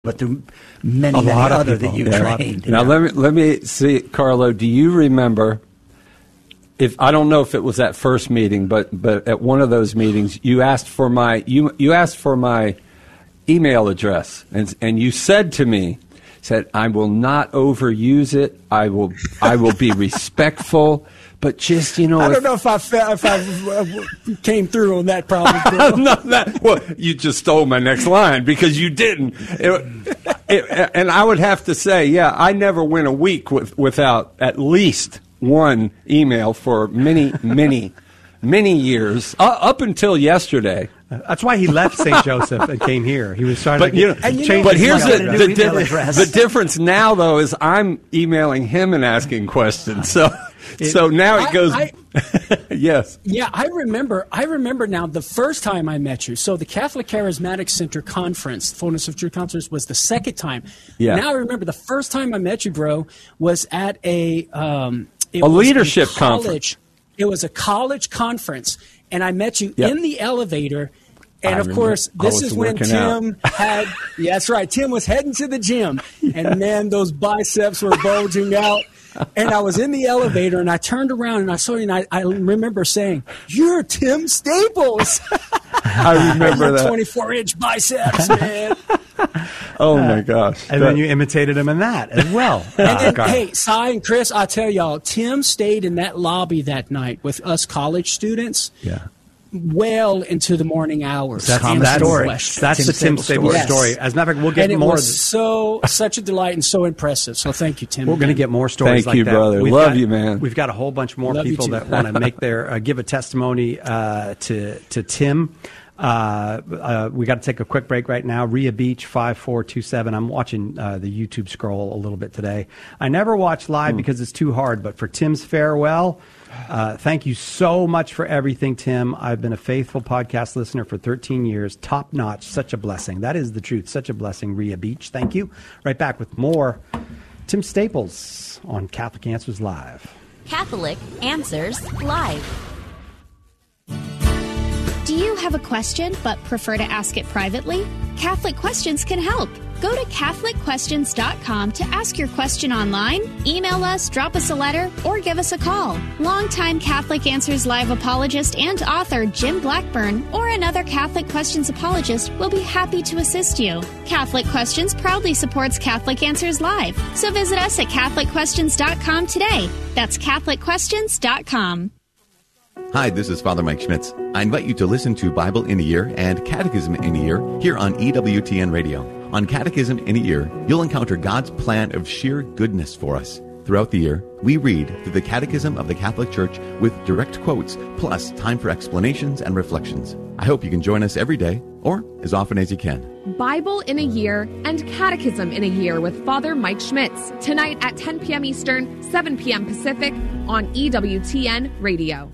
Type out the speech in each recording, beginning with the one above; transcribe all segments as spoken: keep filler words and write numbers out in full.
but there are many, A many lot of other people. that you Yeah. trained. Now Yeah. let me let me see, Carlo. Do you remember? If I don't know if it was that first meeting, but but at one of those meetings, you asked for my you you asked for my email address, and and you said to me, said I will not overuse it. I will I will be respectful, but just you know. I if, don't know if I fe- if I uh, came through on that problem. no, that, well, you just stole my next line because you didn't. It, it, and I would have to say, yeah, I never went a week with, without at least one email for many, many, many years, uh, up until yesterday. That's why he left Saint Joseph and came here. He was trying But, to you know, get, you change know- but his here's email the, address. the, Email di- address. the difference now, though, is I'm emailing him and asking questions. So, so now it I- goes. I- yes. Yeah, I remember. I remember now the first time I met you. So the Catholic Charismatic Center Conference, Fullness of Truth Conference, was the second time. Yeah. Now I remember the first time I met you, bro, was at a um, it A was leadership college, conference. It was a college conference, and I met you Yep. in the elevator. And I of remember. course, I this was is when working Tim had. Yeah, that's right. Tim was heading to the gym, and man, those biceps were bulging out. And I was in the elevator, and I turned around, and I saw you, and I, I remember saying, "You're Tim Staples." I remember that. twenty-four inch biceps, man. Oh, my gosh. And then you imitated him in that as well. And Uh, then, Carl. hey, Cy and Chris, I tell y'all, Tim stayed in that lobby that night with us college students. Yeah. Well into the morning hours. That's, Common that's, story. that's Tim the Tim Staples Staples story. story. Yes. As a matter of fact, we'll get And it more. was so such a delight and so impressive. So thank you, Tim. We're going to again. get more stories Thank like you, that. brother. We've Love got- you, man. We've got a whole bunch more Love you people too. that want to make their uh, give a testimony uh, to to Tim. Uh, uh, we got to take a quick break right now. Rhea Beach five four two seven. I'm watching uh, the YouTube scroll a little bit today. I never watch live because it's too hard, but for Tim's farewell, uh, thank you so much for everything, Tim. I've been a faithful podcast listener for thirteen years. Top notch. Such a blessing. That is the truth. Such a blessing, Rhea Beach. Thank you. Right back with more Tim Staples on Catholic Answers Live. Catholic Answers Live. Do you have a question but prefer to ask it privately? Catholic Questions can help. Go to Catholic Questions dot com to ask your question online, email us, drop us a letter, or give us a call. Longtime Catholic Answers Live apologist and author Jim Blackburn or another Catholic Questions apologist will be happy to assist you. Catholic Questions proudly supports Catholic Answers Live, so visit us at Catholic Questions dot com today. That's Catholic Questions dot com. Hi, this is Father Mike Schmitz. I invite you to listen to Bible in a Year and Catechism in a Year here on E W T N Radio. On Catechism in a Year, you'll encounter God's plan of sheer goodness for us. Throughout the year, we read through the Catechism of the Catholic Church with direct quotes, plus time for explanations and reflections. I hope you can join us every day, or as often as you can. Bible in a Year and Catechism in a Year with Father Mike Schmitz, tonight at ten p.m. Eastern, seven p.m. Pacific on E W T N Radio.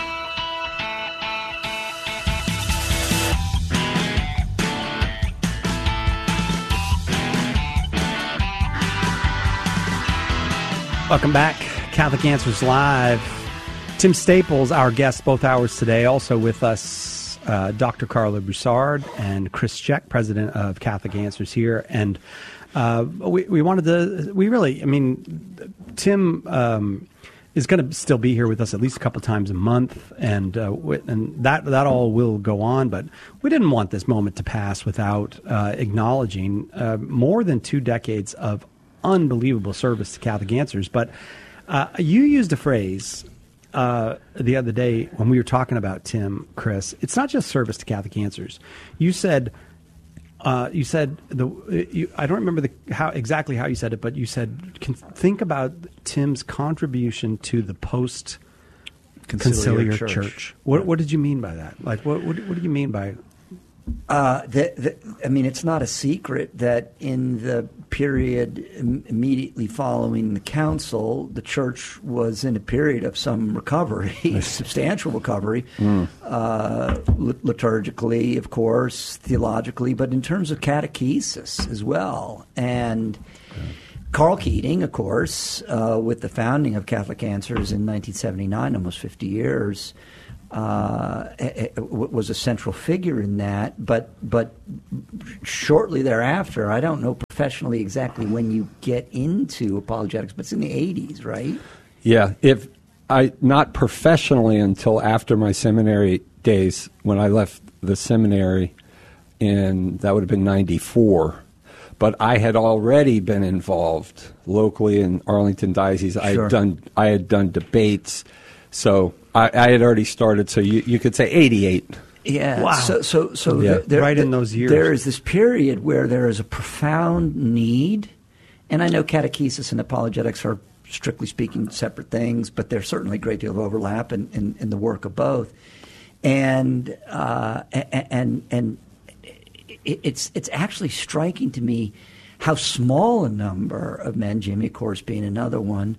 Welcome back. Catholic Answers Live. Tim Staples, our guest both hours today. Also with us, uh, Doctor Carlo Broussard and Chris Check, president of Catholic Answers here. And uh, we, we wanted to, we really, I mean, Tim um, is going to still be here with us at least a couple times a month. And uh, and that, that all will go on. But we didn't want this moment to pass without uh, acknowledging uh, more than two decades of unbelievable service to Catholic Answers. But uh, you used a phrase uh, the other day when we were talking about Tim, Chris. It's not just service to Catholic Answers. You said, uh, you said the. You, I don't remember the how exactly how you said it, but you said can think about Tim's contribution to the post conciliar church. church. What, what did you mean by that? Like, what what, what do you mean by? Uh, the, the, I mean, it's not a secret that in the period im- immediately following the council, the church was in a period of some recovery, substantial recovery, mm. uh, lit- liturgically, of course, theologically, but in terms of catechesis as well. And okay. Carl Keating, of course, uh, with the founding of Catholic Answers in nineteen seventy-nine, almost fifty years, uh, was a central figure in that. But but shortly thereafter, I don't know professionally exactly when you get into apologetics, but it's in the eighties, right? Yeah, if I not professionally until after my seminary days, when I left the seminary, and that would have been ninety-four. But I had already been involved locally in Arlington Diocese. I Sure. had done I had done debates, so I, I had already started. So you, you could say eighty-eight. Yeah. Wow. So, so, so Yeah. there, Right in those years. there is this period where there is a profound need, and I know catechesis and apologetics are, strictly speaking, separate things, but there's certainly a great deal of overlap in, in, in the work of both. And uh, and and it's it's actually striking to me how small a number of men, Jimmy, of course, being another one,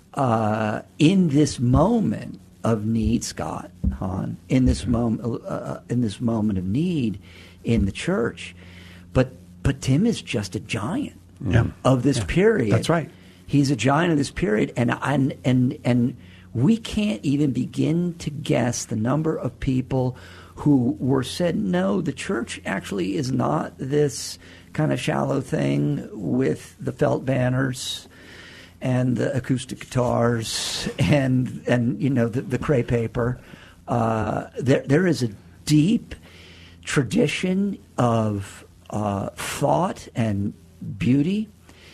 uh, in this moment of need, Scott Hahn, in this moment uh, in this moment of need in the church, but but Tim is just a giant Yeah. of this Yeah. period. That's right. He's a giant of this period, and and and and we can't even begin to guess the number of people who were said, no, the church actually is not this kind of shallow thing with the felt banners and the acoustic guitars and and you know the, the crepe paper. Uh, there there is a deep tradition of uh, thought and beauty,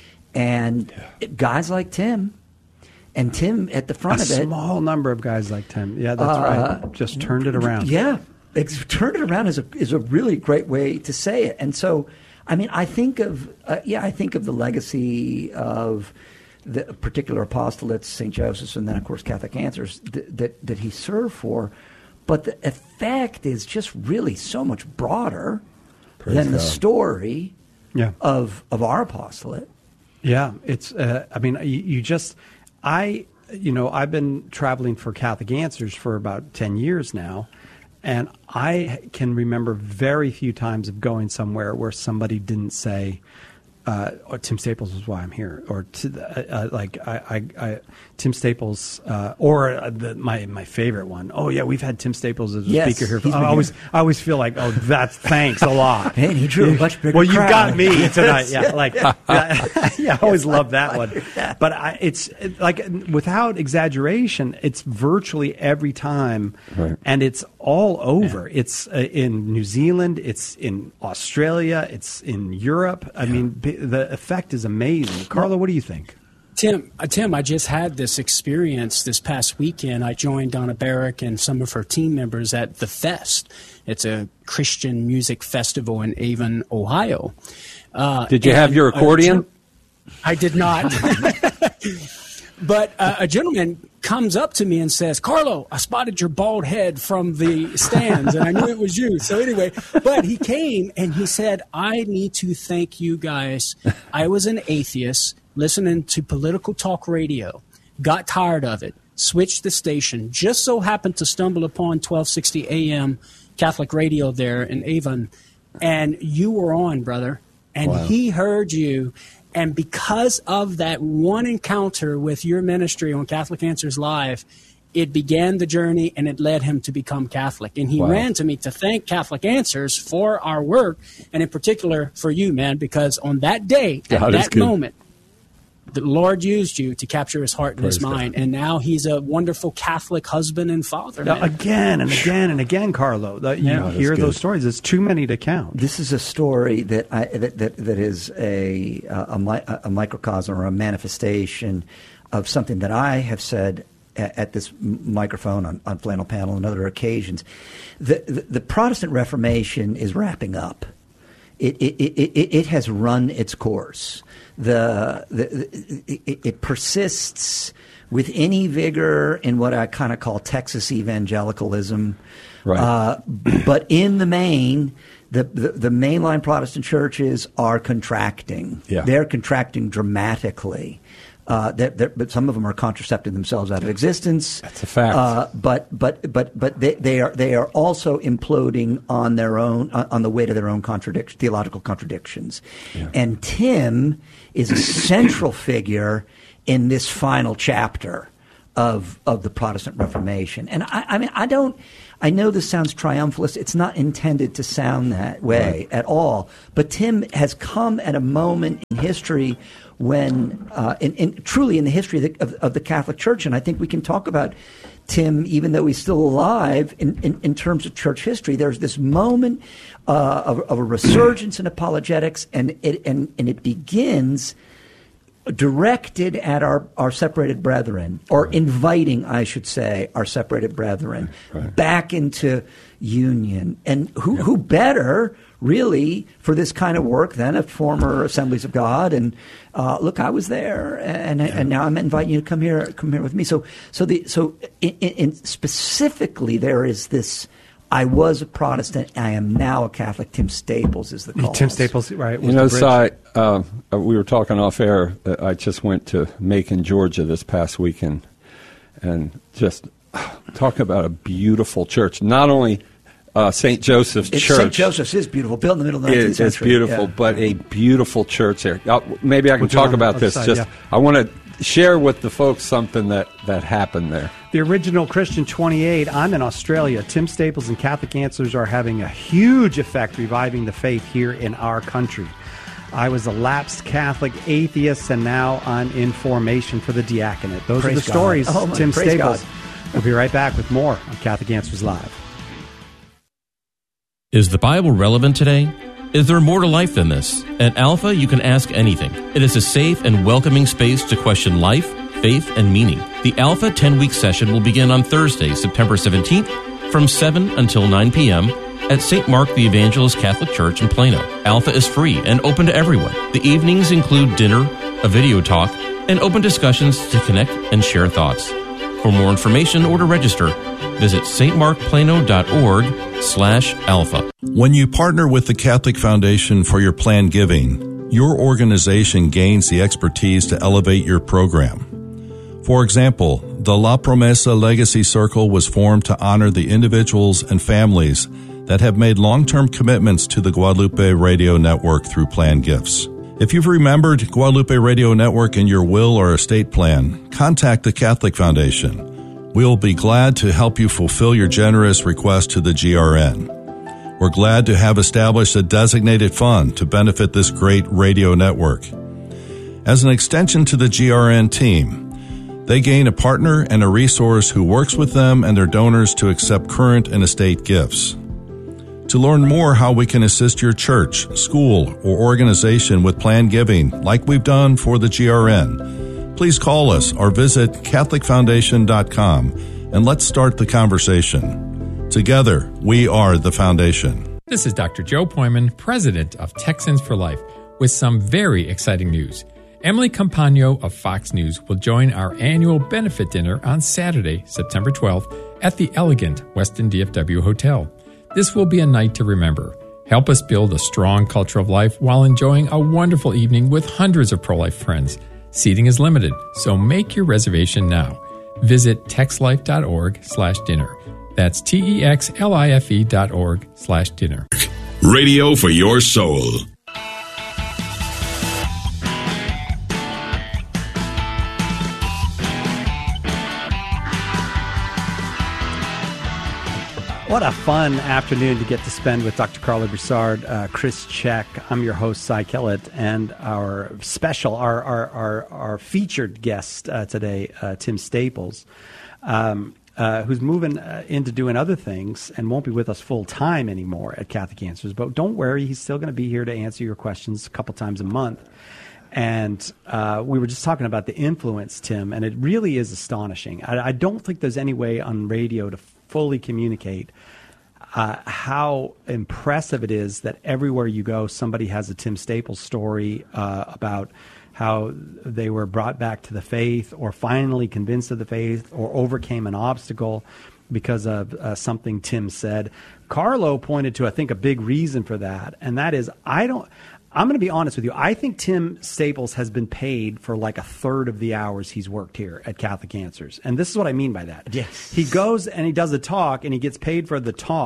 and guys like Tim. And Tim at the front A of it. small number of guys like Tim. Yeah, that's Uh, right. Just turned it around. Yeah, it's, turned it around is a is a really great way to say it. And so, I mean, I think of uh, yeah, I think of the legacy of the particular apostolates, Saint Joseph's, and then of course Catholic Answers that, that that he served for. But the effect is just really so much broader Praise than the God. story Yeah. of of our apostolate. Yeah, it's. Uh, I mean, you, you just, I, you know, I've been traveling for Catholic Answers for about ten years now, and I can remember very few times of going somewhere where somebody didn't say, uh, or Tim Staples is why I'm here, or to, uh, uh, like I, I, I, Tim Staples, uh, or uh, the, my my favorite one. Oh yeah, we've had Tim Staples as a Yes, speaker here. he's I been always, here. I always feel like, oh, that's thanks a lot. Man, he drew a much bigger Well, you crowd. got me tonight. Yeah, like yeah, yeah, I always love that one. But I, it's it, like without exaggeration, it's virtually every time, Right. and it's all over. It's uh, in New Zealand, it's in Australia, it's in Europe. I mean, b- the effect is amazing. Carla, what do you think? Tim, uh, Tim, I just had this experience this past weekend. I joined Donna Barrick and some of her team members at The Fest. It's a Christian music festival in Avon, Ohio. Uh, Did you have and your a accordion? gen- I did not. But uh, a gentleman comes up to me and says, Carlo, I spotted your bald head from the stands, and I knew it was you. So anyway, but he came and he said, I need to thank you guys. I was an atheist listening to political talk radio, got tired of it, switched the station, just so happened to stumble upon twelve sixty A M Catholic radio there in Avon, and you were on, brother, and Wow. he heard you. And because of that one encounter with your ministry on Catholic Answers Live, it began the journey and it led him to become Catholic. And he Wow. ran to me to thank Catholic Answers for our work, and in particular for you, man, because on that day, at God is that good. moment, the Lord used you to capture his heart and his Praise God. mind. And now he's a wonderful Catholic husband and father. Now, man. again and again and again, Carlo. The, you Yeah. That's hear good. those stories. It's too many to count. This is a story that I, that, that that is a a, mi- a microcosm or a manifestation of something that I have said at, at this m- microphone on, on Flannel Panel and other occasions. The, the the Protestant Reformation is wrapping up. It it, it, it, it has run its course. The, the, the it, it persists with any vigor in what I kind of call Texas evangelicalism. Right. Uh, but in the main, the, the, the mainline Protestant churches are contracting. Yeah. They're contracting dramatically. Uh, they're, they're, but some of them are contracepting themselves out of existence. That's a fact. Uh, but but but but they, they are they are also imploding on their own on on the weight of their own contradiction, theological contradictions. Yeah. And Tim is a central figure in this final chapter of of the Protestant Reformation. And I, I mean, I don't. I know this sounds triumphalist. It's not intended to sound that way right. at all. But Tim has come at a moment in history when, uh, in, in, truly in the history of the, of, of the Catholic Church, and I think we can talk about Tim, even though he's still alive, in, in, in terms of church history. There's this moment uh, of, of a resurgence in apologetics, and it, and, and it begins directed at our, our separated brethren, or right. inviting, I should say, our separated brethren right. back into union. And who, yeah. who better, really, for this kind of work than a former Assemblies of God? And uh, look, I was there, and yeah. and now I'm inviting you to come here, come here with me. So, so the so in, in specifically, there is this. I was a Protestant. I am now a Catholic. Tim Staples is the cause. Tim Staples, right? You know, Si, uh, we were talking off air. Uh, I just went to Macon, Georgia this past weekend, and just uh, talk about a beautiful church. Not only uh, Saint Joseph's it's Church. Saint Joseph's is beautiful, built in the middle of the nineteenth it, century. It's beautiful, yeah. but a beautiful church there. Uh, maybe I can we'll talk about this. Side, just yeah. I want to share with the folks something that, that happened there. The original Christian twenty-eight, I'm in Australia. Tim Staples and Catholic Answers are having a huge effect reviving the faith here in our country. I was a lapsed Catholic atheist, and now I'm in formation for the diaconate. Those praise are the God. stories. Oh my, Tim Staples. God. We'll be right back with more on Catholic Answers Live. Is the Bible relevant today? Is there more to life than this? At Alpha, you can ask anything. It is a safe and welcoming space to question life, faith, and meaning. The Alpha ten-week session will begin on Thursday, September seventeenth, from seven until nine p.m. at Saint Mark the Evangelist Catholic Church in Plano. Alpha is free and open to everyone. The evenings include dinner, a video talk, and open discussions to connect and share thoughts. For more information or to register, visit stmarkplano.org slash alpha. When you partner with the Catholic Foundation for your planned giving, your organization gains the expertise to elevate your program. For example, the La Promesa Legacy Circle was formed to honor the individuals and families that have made long-term commitments to the Guadalupe Radio Network through planned gifts. If you've remembered Guadalupe Radio Network in your will or estate plan, contact the Catholic Foundation. We'll be glad to help you fulfill your generous request to the G R N. We're glad to have established a designated fund to benefit this great radio network. As an extension to the G R N team, they gain a partner and a resource who works with them and their donors to accept current and estate gifts. To learn more how we can assist your church, school, or organization with planned giving, like we've done for the G R N, please call us or visit catholic foundation dot com and let's start the conversation. Together, we are the Foundation. This is Doctor Joe Poyman, president of Texans for Life, with some very exciting news. Emily Campagno of Fox News will join our annual benefit dinner on Saturday, September twelfth, at the elegant Westin D F W Hotel. This will be a night to remember. Help us build a strong culture of life while enjoying a wonderful evening with hundreds of pro-life friends. Seating is limited, so make your reservation now. Visit texlife.org slash dinner. That's T-E-X-L-I-F-E dot org slash dinner. Radio for your soul. What a fun afternoon to get to spend with Doctor Carlo Broussard, uh, Chris Check. I'm your host, Cy Kellett, and our special, our our our, our featured guest uh, today, uh, Tim Staples, um, uh, who's moving uh, into doing other things and won't be with us full time anymore at Catholic Answers. But don't worry, he's still going to be here to answer your questions a couple times a month. And uh, we were just talking about the influence, Tim, and it really is astonishing. I, I don't think there's any way on radio to fully communicate uh, how impressive it is that everywhere you go, somebody has a Tim Staples story uh, about how they were brought back to the faith or finally convinced of the faith or overcame an obstacle because of uh, something Tim said. Carlo pointed to, I think, a big reason for that, and that is I don't – I'm going to be honest with you. I think Tim Staples has been paid for like a third of the hours he's worked here at Catholic Answers. And this is what I mean by that. Yes. He goes and he does a talk and he gets paid for the talk.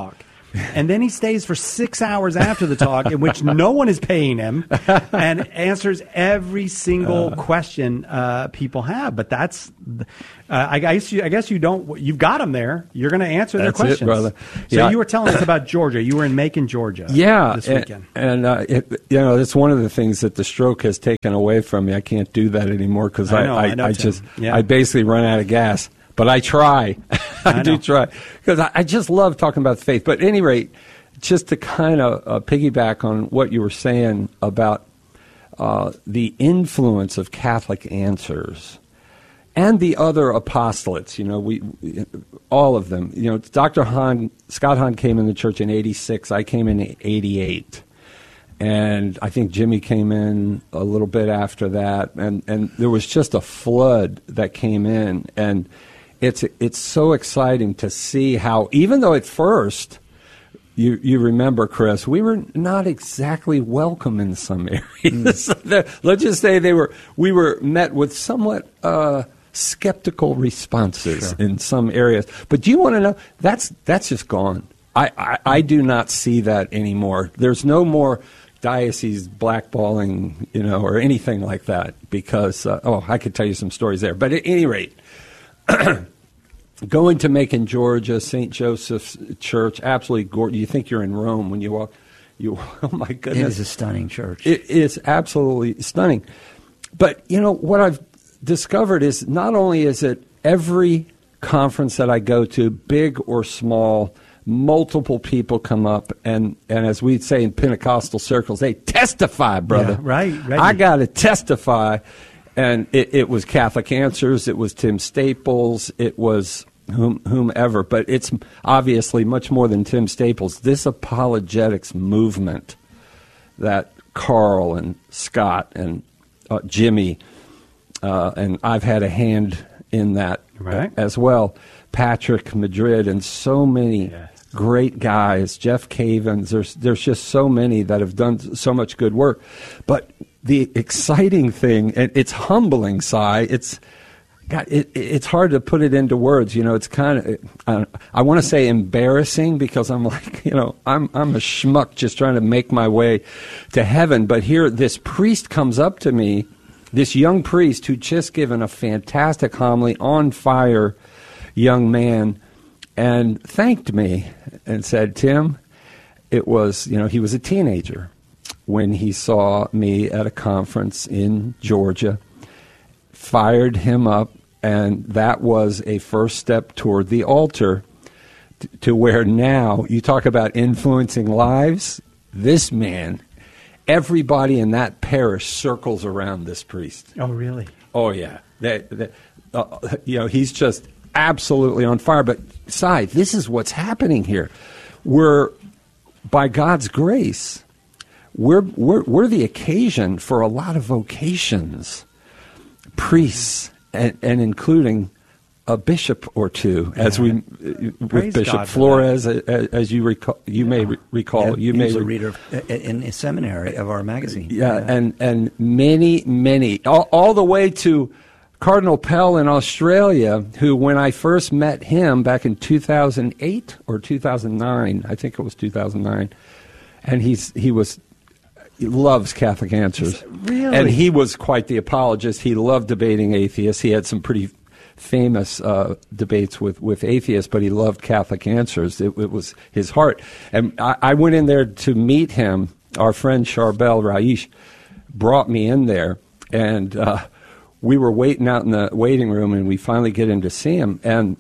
And then he stays for six hours after the talk in which no one is paying him and answers every single uh, question uh, people have. But that's, uh, I, guess you, I guess you don't, you've got them there. You're going to answer their questions. It, brother. So yeah. you were telling us about Georgia. You were in Macon, Georgia yeah, this weekend. And, and uh, it, you know, it's one of the things that the stroke has taken away from me. I can't do that anymore because I, I, know, I, I, know, I just, yeah. I basically run out of gas. But I try. I, I do try. Because I, I just love talking about faith. But at any rate, just to kind of uh, piggyback on what you were saying about uh, the influence of Catholic Answers and the other apostolates, you know, we, all of them. You know, Doctor Hahn, Scott Hahn came in the church in eighty-six. I came in eighty-eight. And I think Jimmy came in a little bit after that. And, and there was just a flood that came in. And it's it's so exciting to see how, even though at first, you you remember, Chris, we were not exactly welcome in some areas. Mm. Let's just say they were we were met with somewhat uh, skeptical responses sure. in some areas. But do you want to know? That's that's just gone. I, I, I do not see that anymore. There's no more diocese blackballing, you know, or anything like that. Because uh, oh, I could tell you some stories there. But at any rate. Going to Macon, Georgia, Saint Joseph's Church, absolutely gorgeous. You think you're in Rome when you walk. You, oh my goodness, it is a stunning church. It is absolutely stunning. But you know what I've discovered is not only is it every conference that I go to, big or small, multiple people come up and, and as we'd say in Pentecostal circles, they testify, brother. Yeah, right, right. I got to testify. And it, it was Catholic Answers, it was Tim Staples, it was whom, whomever. But it's obviously much more than Tim Staples. This apologetics movement that Carl and Scott and uh, Jimmy, uh, and I've had a hand in that right. as well, Patrick Madrid and so many yes. great guys, Jeff Cavins, there's, there's just so many that have done so much good work. But the exciting thing, and it's humbling, Si, it's God, it, it's hard to put it into words. You know, it's kind of, I, I want to say embarrassing because I'm like, you know, I'm I'm a schmuck just trying to make my way to heaven. But here, this priest comes up to me, this young priest who'd just given a fantastic homily, on fire young man, and thanked me and said, Tim, it was, you know, he was a teenager when he saw me at a conference in Georgia, fired him up, and that was a first step toward the altar t- to where now, you talk about influencing lives, this man, everybody in that parish circles around this priest. Oh, really? Oh, yeah. They, they, uh, you know, he's just absolutely on fire. But, Si, this is what's happening here. We're, by God's grace, We're, we're we're the occasion for a lot of vocations, priests, and, and including a bishop or two, yeah. as we with Praise Bishop God Flores, as, as you recall, you yeah. may re- recall, yeah, you he may was a re- reader in a seminary of our magazine. Yeah, yeah. and and many many all, all the way to Cardinal Pell in Australia, who when I first met him back in two thousand eight or two thousand nine, I think it was two thousand nine, and he's he was. He loves Catholic Answers. Really? And he was quite the apologist. He loved debating atheists. He had some pretty famous uh, debates with, with atheists, but he loved Catholic Answers. It, it was his heart. And I, I went in there to meet him. Our friend Charbel Raish brought me in there, and uh, we were waiting out in the waiting room, and we finally get in to see him. And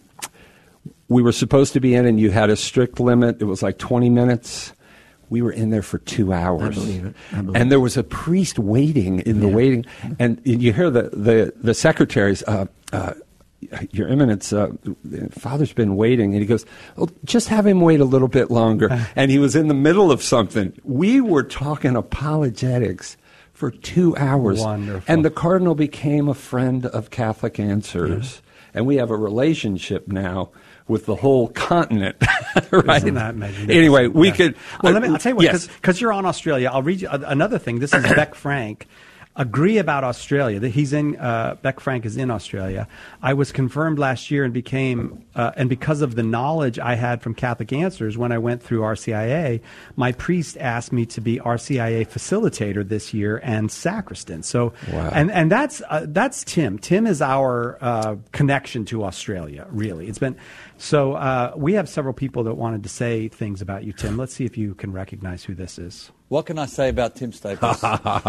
we were supposed to be in, and you had a strict limit. It was like twenty minutes. We were in there for two hours. I believe it. I believe and there was a priest waiting in the yeah. waiting. And you hear the, the, the secretaries, uh, uh, Your Eminence, uh, Father's been waiting. And he goes, well, just have him wait a little bit longer. And he was in the middle of something. We were talking apologetics for two hours. Wonderful. And the Cardinal became a friend of Catholic Answers. Yeah. And we have a relationship now with the whole continent, right? Isn't that magnificent? Anyway, we yeah. could. Well, let me. I'll tell you what, yes. because you're on Australia. I'll read you another thing. This is Beck Frank. agree about Australia. That he's in uh, Beck Frank is in Australia. I was confirmed last year and became uh, and because of the knowledge I had from Catholic Answers when I went through R C I A, my priest asked me to be R C I A facilitator this year and sacristan. So wow. and and that's uh, that's Tim. Tim is our uh, connection to Australia. Really, it's been so. Uh, we have several people that wanted to say things about you, Tim. Let's see if you can recognize who this is. What can I say about Tim Staples?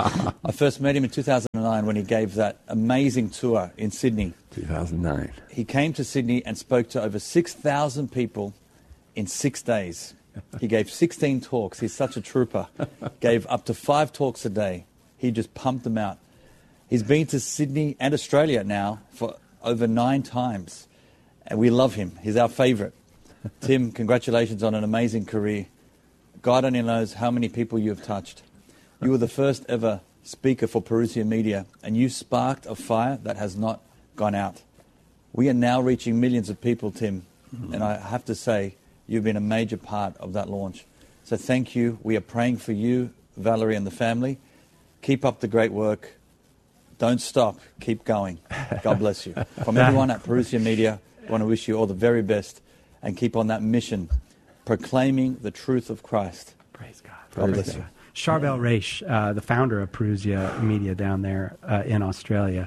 I first met him in two thousand nine when he gave that amazing tour in Sydney. two thousand nine. He came to Sydney and spoke to over six thousand people in six days. He gave sixteen talks. He's such a trooper. Gave up to five talks a day. He just pumped them out. He's been to Sydney and Australia now for over nine times. And we love him. He's our favourite. Tim, congratulations on an amazing career. God only knows how many people you have touched. You were the first ever speaker for Parousia Media, and you sparked a fire that has not gone out. We are now reaching millions of people, Tim, mm-hmm. and I have to say, you've been a major part of that launch. So thank you. We are praying for you, Valerie, and the family. Keep up the great work. Don't stop. Keep going. God bless you. From everyone at Parousia Media, I want to wish you all the very best and keep on that mission, proclaiming the truth of Christ. Praise God. God Praise bless you. God. Charbel Raish, uh, the founder of Parousia Media down there uh, in Australia.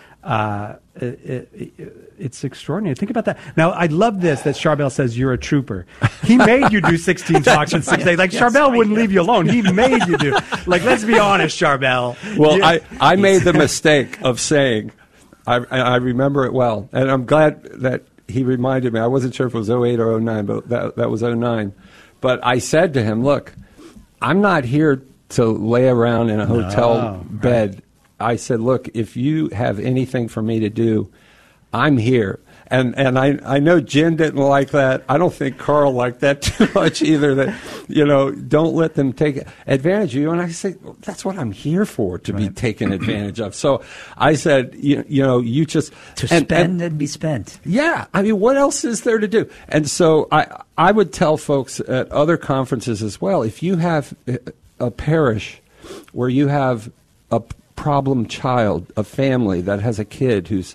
Uh, it, it, it's extraordinary. Think about that. Now, I love this that Charbel says you're a trooper. He made you do sixteen talks in six days. Like, yes, Charbel wouldn't leave you alone. He made you do. Like, let's be honest, Charbel. Well, you, I, I made the mistake of saying, I, I remember it well, and I'm glad that he reminded me. I wasn't sure if it was oh eight or oh nine, but that, that was oh nine. But I said to him, look, I'm not here to lay around in a hotel no, bed. Right. I said, look, if you have anything for me to do, I'm here. And and I, I know Jen didn't like that. I don't think Carl liked that too much either. That, you know, don't let them take advantage of you. And I said, well, that's what I'm here for, to right. be taken advantage of. So I said, you, you know, you just... To and, spend and, and be spent. Yeah. I mean, what else is there to do? And so I, I would tell folks at other conferences as well, if you have a parish where you have a problem child, a family that has a kid who's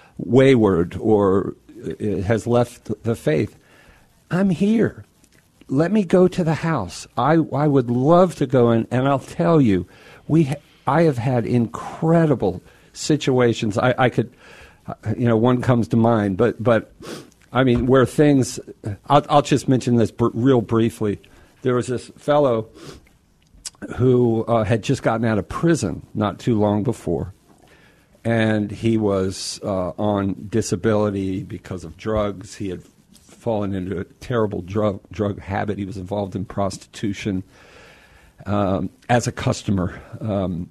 wayward or has left the faith, I'm here. Let me go to the house. I, I would love to go in, and I'll tell you, we ha- I have had incredible situations. I, I could, you know, one comes to mind, but but I mean, where things. I'll, I'll just mention this br- real briefly. There was this fellow who uh, had just gotten out of prison not too long before. And he was uh, on disability because of drugs. He had fallen into a terrible drug drug habit. He was involved in prostitution um, as a customer. Um,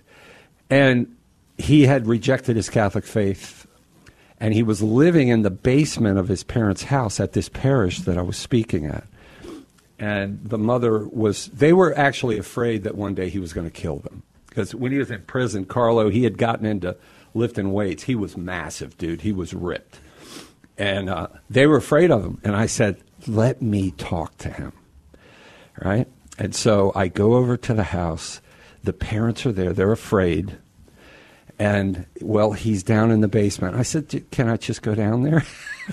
and he had rejected his Catholic faith. And he was living in the basement of his parents' house at this parish that I was speaking at. And the mother was, they were actually afraid that one day he was going to kill them. Because when he was in prison, Carlo, he had gotten into lifting weights. He was massive, dude. He was ripped. And uh, they were afraid of him. And I said, let me talk to him. Right? And so I go over to the house. The parents are there. They're afraid. And, well, he's down in the basement. I said, can I just go down there?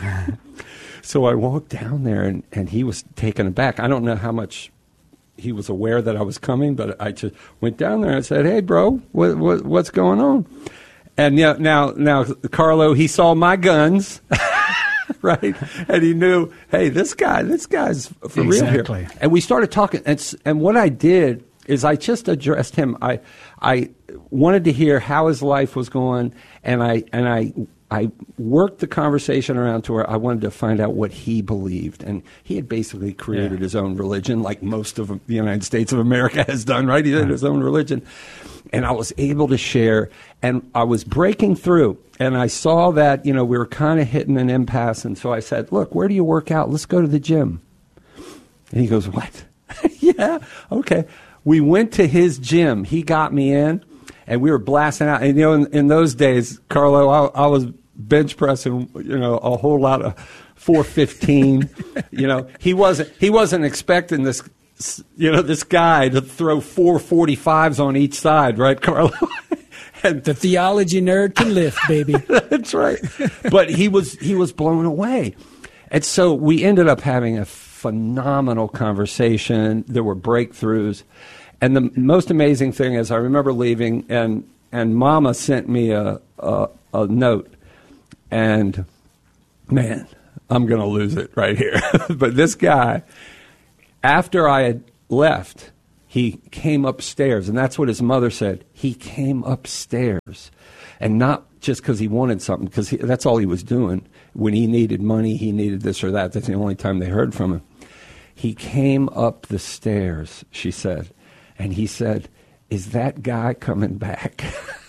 So I walked down there, and, and he was taken aback. I don't know how much he was aware that I was coming, but I just went down there and said, hey, bro, what, what, what's going on? And you know, now, now, Carlo, he saw my guns, right? And he knew, hey, this guy, this guy's for exactly. real here. And we started talking, and, and what I did is I just addressed him. I, I wanted to hear how his life was going, and I, and I, I worked the conversation around to where I wanted to find out what he believed. And he had basically created yeah. his own religion, like most of the United States of America has done, right? He had his own religion. And I was able to share, and I was breaking through. And I saw that, you know, we were kind of hitting an impasse. And so I said, look, where do you work out? Let's go to the gym. And he goes, what? Yeah, okay. We went to his gym. He got me in, and we were blasting out. And, you know, in, in those days, Carlo, I, I was bench pressing, you know, a whole lot of four fifteen. You know, he wasn't he wasn't expecting this, you know, this guy to throw four forty-fives on each side, right, Carlo? And the theology nerd can lift, baby. That's right. But he was he was blown away. And so we ended up having a phenomenal conversation. There were breakthroughs. And the most amazing thing is I remember leaving, and, and Mama sent me a, a, a note. And, man, I'm going to lose it right here. But this guy, after I had left, he came upstairs. And that's what his mother said. He came upstairs. And not just because he wanted something, because that's all he was doing. When he needed money, he needed this or that. That's the only time they heard from him. He came up the stairs, she said, and he said, is that guy coming back?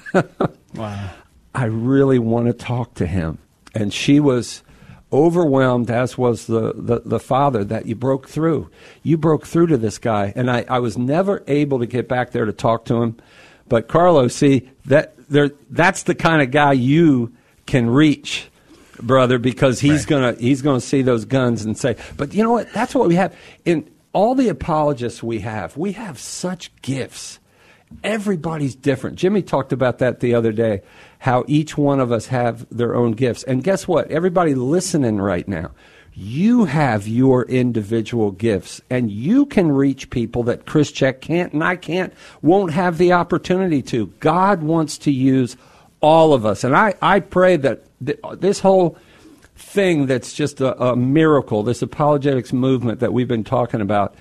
Wow. I really want to talk to him. And she was overwhelmed, as was the, the, the father, that you broke through. You broke through to this guy. And I, I was never able to get back there to talk to him. But Carlo, see, that there, that's the kind of guy you can reach, brother, because he's right. gonna he's gonna see those guns and say, but you know what? That's what we have in all the apologists we have. We have such gifts. Everybody's different. Jimmy talked about that the other day, how each one of us have their own gifts. And guess what? Everybody listening right now, you have your individual gifts, and you can reach people that Chris Check can't and I can't, won't have the opportunity to. God wants to use all of us. And I, I pray that th- this whole thing that's just a, a miracle, this apologetics movement that we've been talking about,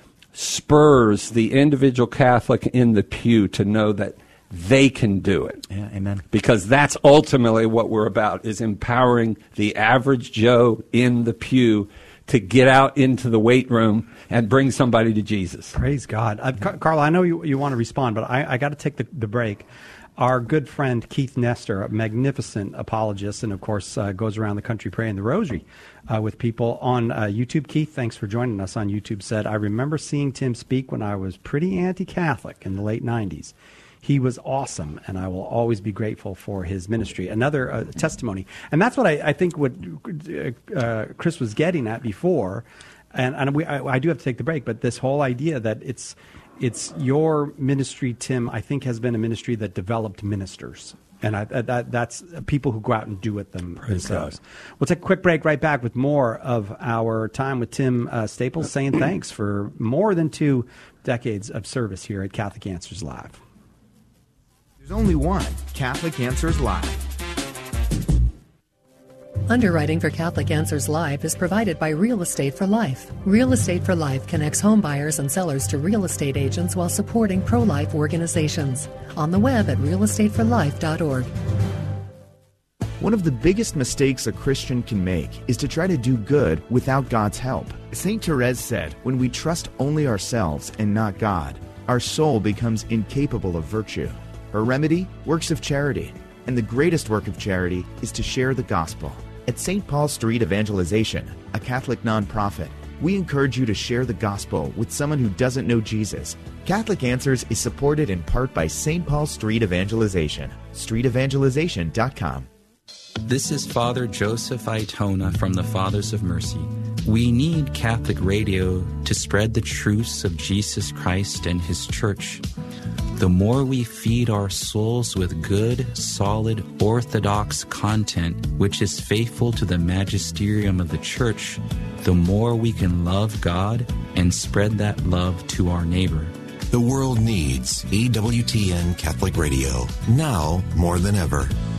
spurs the individual Catholic in the pew to know that they can do it. Yeah, amen. Because that's ultimately what we're about, is empowering the average Joe in the pew to get out into the weight room and bring somebody to Jesus. Praise God. Uh, Car- Carl, I know you, you want to respond, but I, I got to take the, the break. Our good friend Keith Nestor, a magnificent apologist, and of course uh, goes around the country praying the rosary uh, with people on uh, YouTube. Keith, thanks for joining us on YouTube, said, I remember seeing Tim speak when I was pretty anti-Catholic in the late nineties. He was awesome, and I will always be grateful for his ministry. Another uh, testimony. And that's what I, I think what uh, Chris was getting at before. And, and we, I, I do have to take the break, but this whole idea that it's it's your ministry, Tim, I think has been a ministry that developed ministers. And I, that, that's people who go out and do it them themselves. We'll take a quick break, right back with more of our time with Tim uh, Staples, saying thanks for more than two decades of service here at Catholic Answers Live. There's only one Catholic Answers Live. Underwriting for Catholic Answers Live is provided by Real Estate for Life. Real Estate for Life connects home buyers and sellers to real estate agents while supporting pro-life organizations. On the web at real estate for life dot org. One of the biggest mistakes a Christian can make is to try to do good without God's help. Saint Therese said, when we trust only ourselves and not God, our soul becomes incapable of virtue. Her remedy? Works of charity. And the greatest work of charity is to share the gospel. At Saint Paul Street Evangelization, a Catholic nonprofit, we encourage you to share the gospel with someone who doesn't know Jesus. Catholic Answers is supported in part by Saint Paul Street Evangelization. street evangelization dot com. This is Father Joseph Aitona from the Fathers of Mercy. We need Catholic radio to spread the truths of Jesus Christ and His Church. The more we feed our souls with good, solid, orthodox content, which is faithful to the magisterium of the Church, the more we can love God and spread that love to our neighbor. The world needs E W T N Catholic Radio, now more than ever.